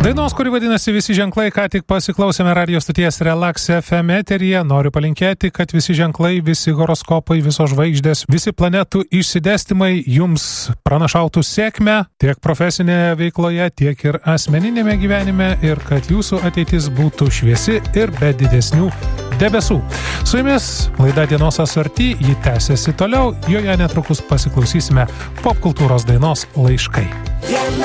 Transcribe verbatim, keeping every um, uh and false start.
Dainos, kuri vadinasi Visi ženklai, ką tik pasiklausėme radio stoties Relax F M eteryje. Noriu palinkėti, kad visi ženklai, visi horoskopai, visos žvaigždės, visi planetų išsidėstymai jums pranašautų sėkmę tiek profesinėje veikloje, tiek ir asmeninėme gyvenime ir kad jūsų ateitis būtų šviesi ir be didesnių debesų. Su jumis laida Dienos asarty, ji tęsiasi toliau, joje netrukus pasiklausysime popkultūros dainos Laiškai.